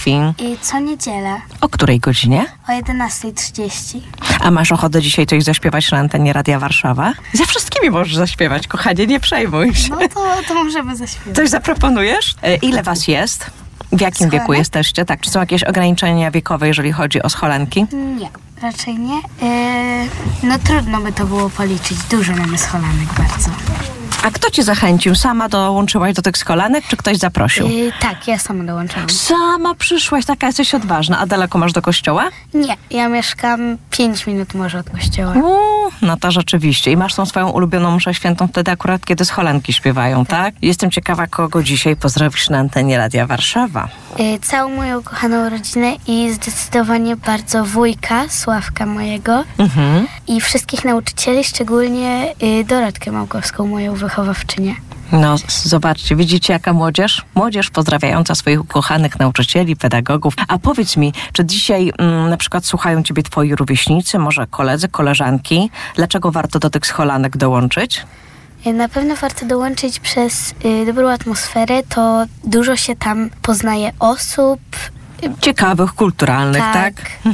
parafii. I co niedzielę. O której godzinie? O 11:30. A masz ochotę dzisiaj coś zaśpiewać na antenie Radia Warszawa? Za wszystkimi możesz zaśpiewać, kochanie, nie przejmuj się. No to możemy zaśpiewać. Coś zaproponujesz? Ile was jest? W jakim wieku jesteście? Tak, czy są jakieś ograniczenia wiekowe, jeżeli chodzi o scholanki? Nie, raczej nie. No trudno by to było policzyć. Dużo mamy scholanek bardzo. A kto cię zachęcił? Sama dołączyłaś do tych scholanek, czy ktoś zaprosił? Tak, ja sama dołączyłam. Sama przyszłaś, taka jesteś odważna. A daleko masz do kościoła? Nie, ja mieszkam 5 minut może od kościoła. No to rzeczywiście. I masz tą swoją ulubioną mszę świętą wtedy akurat, kiedy scholanki śpiewają, tak? Jestem ciekawa, kogo dzisiaj pozdrowisz na antenie Radia Warszawa. Całą moją kochaną rodzinę i zdecydowanie bardzo wujka, Sławka mojego i wszystkich nauczycieli, szczególnie Dorotkę Małkowską, moją wychowawczynię. No, zobaczcie, widzicie jaka młodzież? Młodzież pozdrawiająca swoich ukochanych nauczycieli, pedagogów. A powiedz mi, czy dzisiaj na przykład słuchają ciebie twoi rówieśnicy, może koledzy, koleżanki? Dlaczego warto do tych scholanek dołączyć? Na pewno warto dołączyć przez dobrą atmosferę, to dużo się tam poznaje osób. Ciekawych, kulturalnych, tak?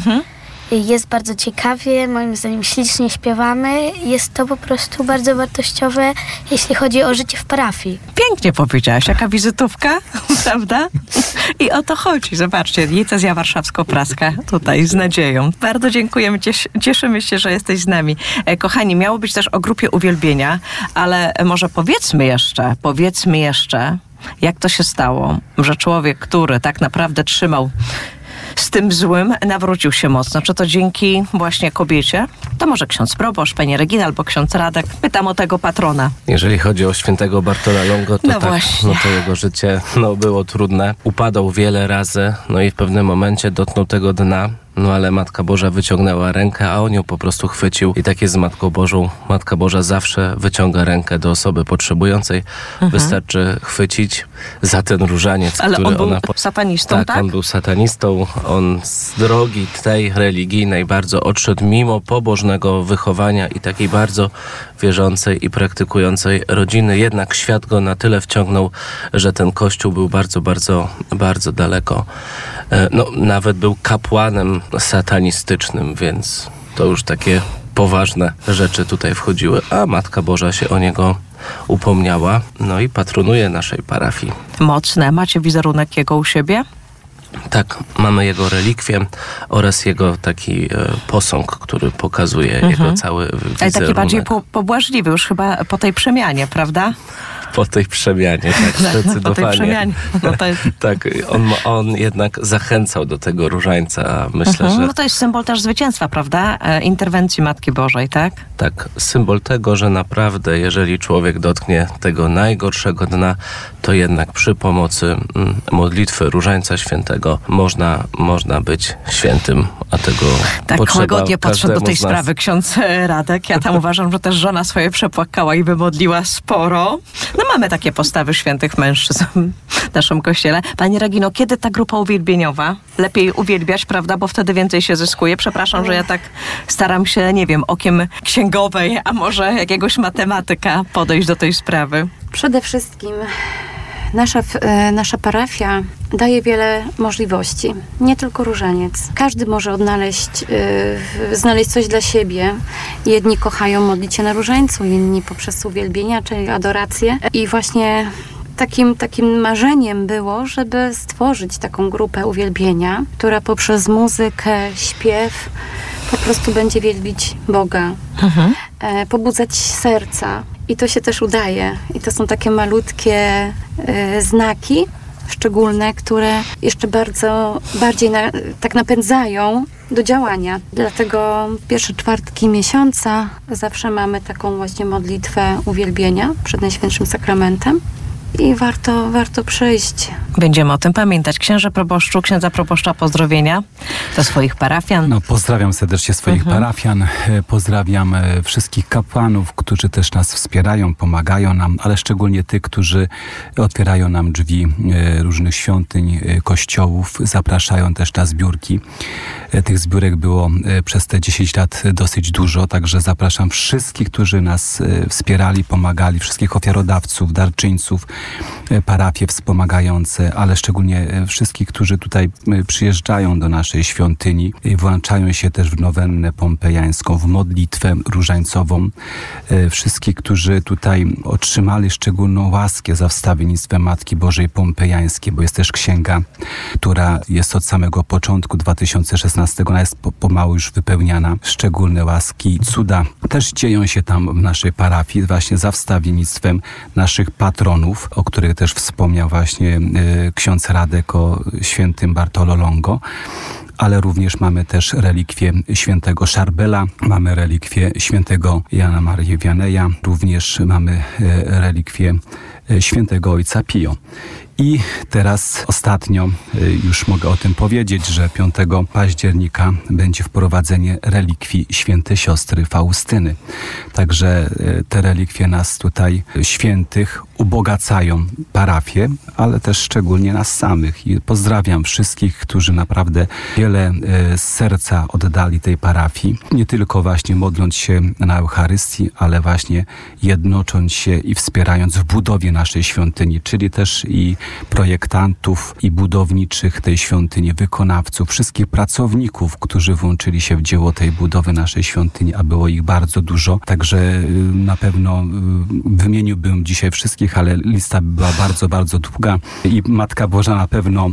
Jest bardzo ciekawie, moim zdaniem ślicznie śpiewamy. Jest to po prostu bardzo wartościowe, jeśli chodzi o życie w parafii. Pięknie powiedziałaś, jaka wizytówka, prawda? I o to chodzi. Zobaczcie, diecezja warszawsko-praska tutaj z nadzieją. Bardzo dziękujemy, cieszymy się, że jesteś z nami. Kochani, miało być też o grupie uwielbienia, ale może powiedzmy jeszcze, jak to się stało, że człowiek, który tak naprawdę trzymał z tym złym, nawrócił się mocno. Czy to dzięki właśnie kobiecie? To może ksiądz proboszcz, pani Regina albo ksiądz Radek. Pytam o tego patrona. Jeżeli chodzi o świętego Bartola Longo, to to jego życie było trudne. Upadał wiele razy, i w pewnym momencie dotknął tego dna. Ale Matka Boża wyciągnęła rękę, a on ją po prostu chwycił. I tak jest z Matką Bożą. Matka Boża zawsze wyciąga rękę do osoby potrzebującej. Wystarczy chwycić za ten różaniec, ale który on był satanistą, tak? On był satanistą. On z drogi tej religijnej bardzo odszedł, mimo pobożnego wychowania i takiej bardzo wierzącej i praktykującej rodziny. Jednak świat go na tyle wciągnął, że ten kościół był bardzo, bardzo, bardzo daleko. Nawet był kapłanem satanistycznym, więc to już takie poważne rzeczy tutaj wchodziły, a Matka Boża się o niego upomniała, i patronuje naszej parafii. Mocne. Macie wizerunek jego u siebie? Tak, mamy jego relikwie oraz jego taki posąg, który pokazuje jego cały wizerunek. Ale taki bardziej pobłażliwy już chyba po tej przemianie, prawda? Po tej przemianie, tak, zdecydowanie. Po tej przemianie. Tak, on jednak zachęcał do tego różańca. Myślę, że... No to jest symbol też zwycięstwa, prawda? Interwencji Matki Bożej, tak? Tak, symbol tego, że naprawdę, jeżeli człowiek dotknie tego najgorszego dna, to jednak przy pomocy modlitwy Różańca Świętego można być świętym, a tego tak łagodnie podszedł do tej sprawy ksiądz Radek. Ja tam uważam, że też żona swoje przepłakała i wymodliła sporo. Mamy takie postawy świętych mężczyzn w naszym kościele. Pani Regino, kiedy ta grupa uwielbieniowa? Lepiej uwielbiać, prawda? Bo wtedy więcej się zyskuje. Przepraszam, że ja tak staram się, okiem księgowej, a może jakiegoś matematyka podejść do tej sprawy. Przede wszystkim nasza parafia daje wiele możliwości. Nie tylko różaniec. Każdy może znaleźć coś dla siebie. Jedni kochają modlić się na różańcu, inni poprzez uwielbienia, czyli adorację. I właśnie takim marzeniem było, żeby stworzyć taką grupę uwielbienia, która poprzez muzykę, śpiew po prostu będzie wielbić Boga, pobudzać serca. I to się też udaje. I to są takie malutkie znaki szczególne, które jeszcze bardziej tak napędzają do działania. Dlatego pierwsze czwartki miesiąca zawsze mamy taką właśnie modlitwę uwielbienia przed Najświętszym Sakramentem. I warto przyjść. Będziemy o tym pamiętać. Księdza proboszcza pozdrowienia do swoich parafian. Pozdrawiam serdecznie swoich parafian. Pozdrawiam wszystkich kapłanów, którzy też nas wspierają, pomagają nam, ale szczególnie tych, którzy otwierają nam drzwi różnych świątyń, kościołów, zapraszają też na zbiórki. Tych zbiórek było przez te 10 lat dosyć dużo, także zapraszam wszystkich, którzy nas wspierali, pomagali, wszystkich ofiarodawców, darczyńców, parafie wspomagające, ale szczególnie wszystkich, którzy tutaj przyjeżdżają do naszej świątyni i włączają się też w nowennę pompejańską, w modlitwę różańcową. Wszystkich, którzy tutaj otrzymali szczególną łaskę za wstawiennictwem Matki Bożej Pompejańskiej, bo jest też księga, która jest od samego początku 2016, ona jest pomału już wypełniana. Szczególne łaski i cuda też dzieją się tam w naszej parafii właśnie za wstawiennictwem naszych patronów, o których też wspomniał właśnie ksiądz Radek o świętym Bartolo Longo. Ale również mamy też relikwie świętego Szarbela, mamy relikwie świętego Jana Marii Wianeja, również mamy relikwie świętego ojca Pio. I teraz ostatnio już mogę o tym powiedzieć, że 5 października będzie wprowadzenie relikwii świętej siostry Faustyny. Także te relikwie nas tutaj świętych ubogacają parafię, ale też szczególnie nas samych. I pozdrawiam wszystkich, którzy naprawdę wiele z serca oddali tej parafii. Nie tylko właśnie modląc się na Eucharystii, ale właśnie jednocząc się i wspierając w budowie naszej świątyni, czyli też i projektantów i budowniczych tej świątyni, wykonawców, wszystkich pracowników, którzy włączyli się w dzieło tej budowy naszej świątyni, a było ich bardzo dużo. Także na pewno wymieniłbym dzisiaj wszystkich, ale lista była bardzo, bardzo długa i Matka Boża na pewno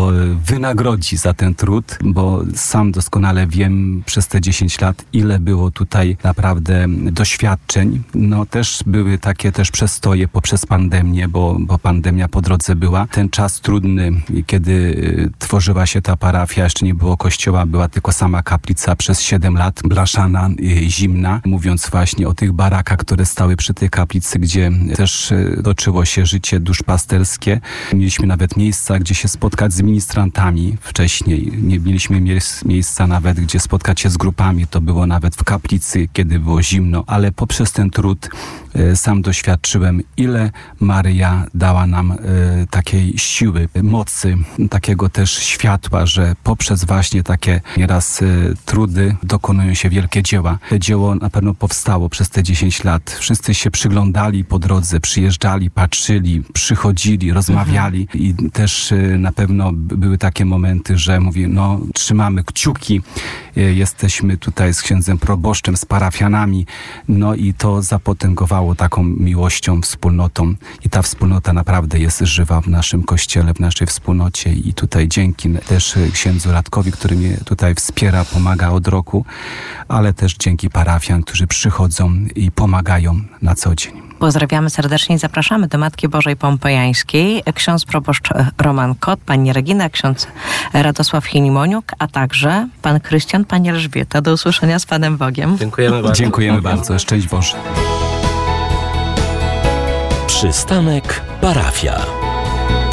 wynagrodzi za ten trud, bo sam doskonale wiem przez te 10 lat, ile było tutaj naprawdę doświadczeń. No też były takie też przestoje poprzez pandemię, bo pandemia po drodze była. Ten czas trudny, kiedy tworzyła się ta parafia, jeszcze nie było kościoła, była tylko sama kaplica przez 7 lat, blaszana, zimna. Mówiąc właśnie o tych barakach, które stały przy tej kaplicy, gdzie też toczyło się życie duszpasterskie. Mieliśmy nawet miejsca, gdzie się spotkać z ministrantami wcześniej. Nie mieliśmy miejsca nawet, gdzie spotkać się z grupami. To było nawet w kaplicy, kiedy było zimno. Ale poprzez ten trud sam doświadczyłem, ile Maryja dała nam takiej siły, mocy, takiego też światła, że poprzez właśnie takie nieraz trudy dokonują się wielkie dzieła. To dzieło na pewno powstało przez te 10 lat. Wszyscy się przyglądali po drodze, przyjeżdżali, patrzyli, przychodzili, rozmawiali i też na pewno były takie momenty, że mówię, no trzymamy kciuki, jesteśmy tutaj z księdzem proboszczem, z parafianami, no i to zapotęgowało taką miłością, wspólnotą i ta wspólnota naprawdę jest żywa w naszym kościele, w naszej wspólnocie i tutaj dzięki też księdzu Radkowi, który mnie tutaj wspiera, pomaga od roku, ale też dzięki parafian, którzy przychodzą i pomagają na co dzień. Pozdrawiamy serdecznie i zapraszamy do Matki Bożej Pompejańskiej. Ksiądz proboszcz Roman Kot, pani Regina, ksiądz Radosław Hinimoniuk, a także pan Krystian, pani Elżbieta. Do usłyszenia z Panem Bogiem. Dziękujemy bardzo. Dziękujemy bardzo. Szczęść Boże. Przystanek Parafia.